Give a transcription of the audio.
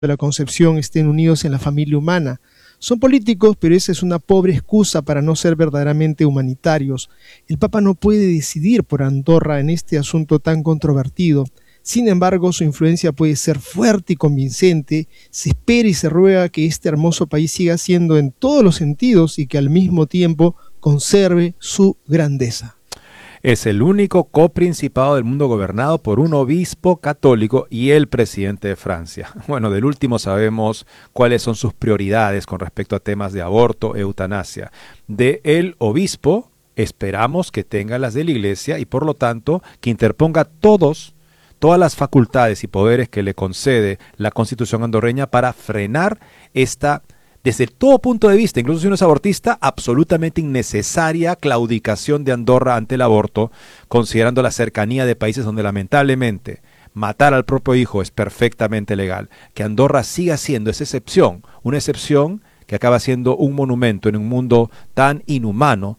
de la concepción estén unidos en la familia humana. Son políticos, pero esa es una pobre excusa para no ser verdaderamente humanitarios. El Papa no puede decidir por Andorra en este asunto tan controvertido. Sin embargo, su influencia puede ser fuerte y convincente. Se espera y se ruega que este hermoso país siga siendo en todos los sentidos y que al mismo tiempo conserve su grandeza. Es el único coprincipado del mundo gobernado por un obispo católico y el presidente de Francia. Bueno, del último sabemos cuáles son sus prioridades con respecto a temas de aborto, eutanasia. De el obispo esperamos que tenga las de la Iglesia y por lo tanto que interponga todas las facultades y poderes que le concede la Constitución andorreña para frenar esta, desde todo punto de vista, incluso si uno es abortista, absolutamente innecesaria claudicación de Andorra ante el aborto, considerando la cercanía de países donde lamentablemente matar al propio hijo es perfectamente legal. Que Andorra siga siendo esa excepción, una excepción que acaba siendo un monumento en un mundo tan inhumano